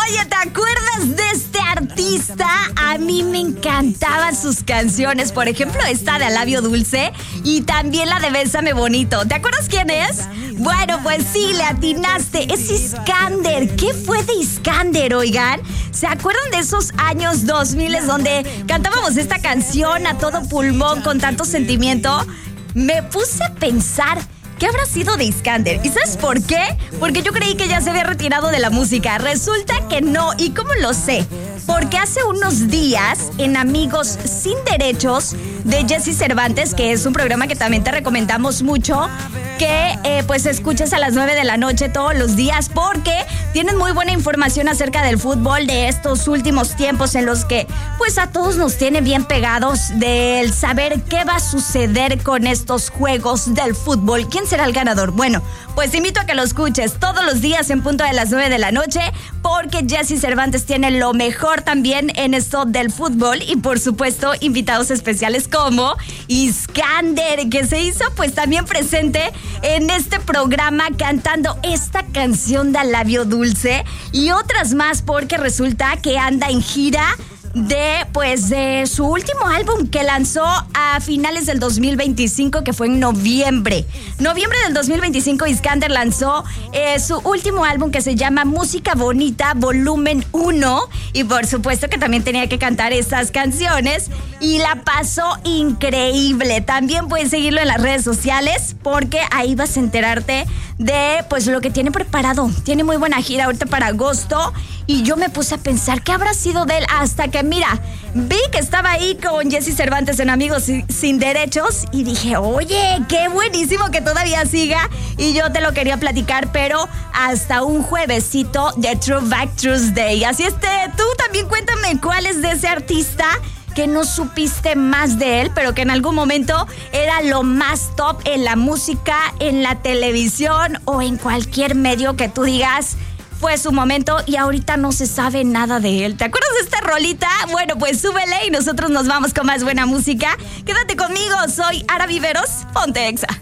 Oye, ¿te acuerdas de este artista? A mí me encantaban sus canciones. Por ejemplo, esta de A Labio Dulce y también la de Bésame Bonito. ¿Te acuerdas quién es? Bueno, pues sí, le atinaste. Es Iskander. ¿Qué fue de Iskander, oigan? ¿Se acuerdan de esos años 2000 donde cantábamos esta canción a todo pulmón con tanto sentimiento? Me puse a pensar, ¿qué habrá sido de Iskander? ¿Y sabes por qué? Porque yo creí que ya se había retirado de la música. Resulta que no. ¿Y cómo lo sé? Porque hace unos días en Amigos Sin Derechos de Jessy Cervantes, que es un programa que también te recomendamos mucho, que pues escuches a las 9 de la noche todos los días, porque tienen muy buena información acerca del fútbol de estos últimos tiempos en los que pues a todos nos tiene bien pegados del saber qué va a suceder con estos juegos del fútbol. ¿Quién será el ganador? Bueno, pues te invito a que lo escuches todos los días en punto de las 9 de la noche, porque Jessy Cervantes tiene lo mejor también en esto del fútbol y por supuesto invitados especiales como Iskander, que se hizo pues también presente en este programa cantando esta canción de A Labio Dulce y otras más, porque resulta que anda en gira de su último álbum que lanzó a finales del 2025, que fue en noviembre del 2025. Iskander lanzó su último álbum que se llama Música Bonita Volumen 1 y por supuesto que también tenía que cantar estas canciones y la pasó increíble. También puedes seguirlo en las redes sociales porque ahí vas a enterarte de pues lo que tiene preparado. Tiene muy buena gira ahorita para agosto y yo me puse a pensar qué habrá sido de él hasta que mira, vi que estaba ahí con Jessy Cervantes en Amigos Sin Derechos y dije, oye, qué buenísimo que todavía siga y yo te lo quería platicar, pero hasta un juevesito de Throwback Thursday. Así es, tú también cuéntame cuál es de ese artista que no supiste más de él, pero que en algún momento era lo más top en la música, en la televisión o en cualquier medio que tú digas fue su momento y ahorita no se sabe nada de él. ¿Te acuerdas de esta rolita? Bueno, pues súbele y nosotros nos vamos con más buena música. Quédate conmigo, soy Ara Viveros, ponte Exa.